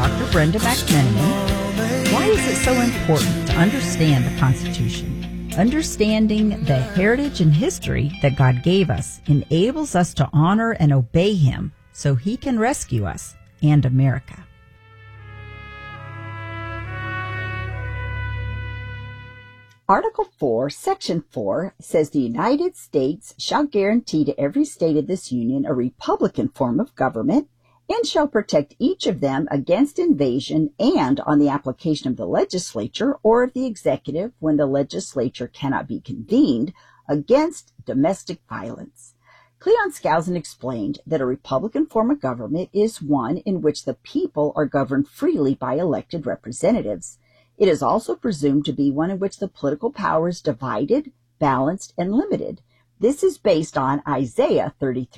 Dr. Brenda McMenamin. Why is it so important to understand the Constitution? Understanding the heritage and history that God gave us enables us to honor and obey Him so He can rescue us and America. Article 4, Section 4 says the United States shall guarantee to every state of this union a republican form of government and shall protect each of them against invasion and on the application of the legislature or of the executive when the legislature cannot be convened against domestic violence. Cleon Skousen explained that a republican form of government is one in which the people are governed freely by elected representatives. It is also presumed to be one in which the political power is divided, balanced, and limited. This is based on Isaiah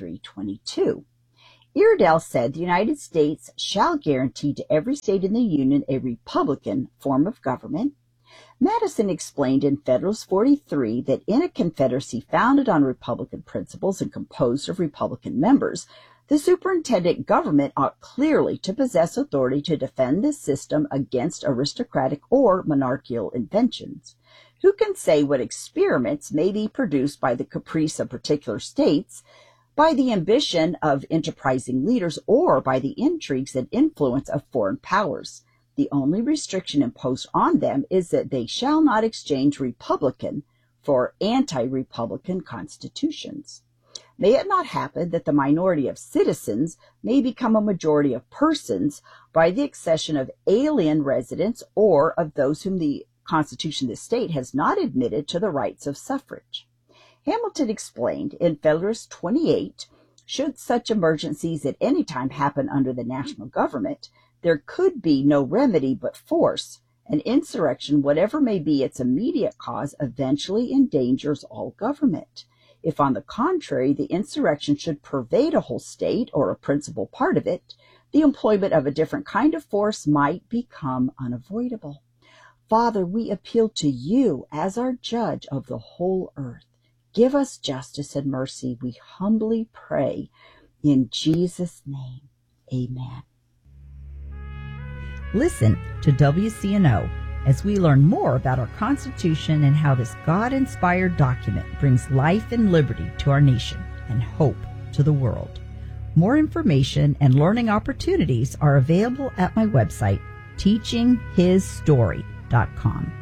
33:22. Iredell said the United States shall guarantee to every state in the Union a republican form of government. Madison explained in Federalist 43 that in a confederacy founded on republican principles and composed of republican members, the superintendent government ought clearly to possess authority to defend this system against aristocratic or monarchical inventions. Who can say what experiments may be produced by the caprice of particular states, by the ambition of enterprising leaders, or by the intrigues and influence of foreign powers? The only restriction imposed on them is that they shall not exchange republican for anti-republican constitutions. May it not happen that the minority of citizens may become a majority of persons by the accession of alien residents or of those whom the Constitution of the state has not admitted to the rights of suffrage. Hamilton explained in Federalist 28, should such emergencies at any time happen under the national government, there could be no remedy but force. An insurrection, whatever may be its immediate cause, eventually endangers all government. If, on the contrary, the insurrection should pervade a whole state or a principal part of it, the employment of a different kind of force might become unavoidable. Father, we appeal to you as our judge of the whole earth. Give us justice and mercy, we humbly pray. In Jesus' name, amen. Listen to WCNO as we learn more about our Constitution and how this God-inspired document brings life and liberty to our nation and hope to the world. More information and learning opportunities are available at my website, teachinghisstory.com.